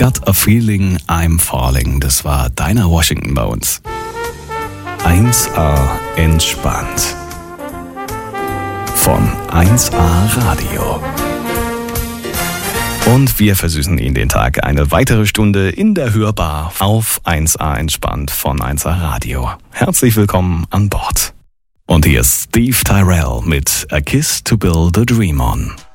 Got a Feeling I'm Falling, das war Dinah Washington bei uns. 1A entspannt. Von 1A Radio. Und wir versüßen Ihnen den Tag eine weitere Stunde in der Hörbar auf 1A entspannt von 1A Radio. Herzlich willkommen an Bord. Und hier ist Steve Tyrell mit A Kiss to Build a Dream On.